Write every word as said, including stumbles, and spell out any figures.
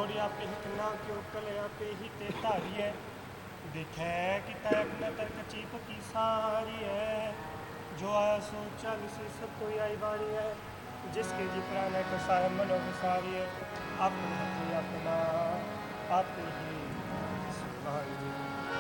जोड़ी आपे ही किन्ना क्यों कले आपे ही ते धारी है देखे कि तैक न तर्क चीप की सारी है जो आया सो चल से सब कोई आई बारी है जिसके जी प्राण को सारे मनो विसारी है अपने अपना आपे ही सुधारी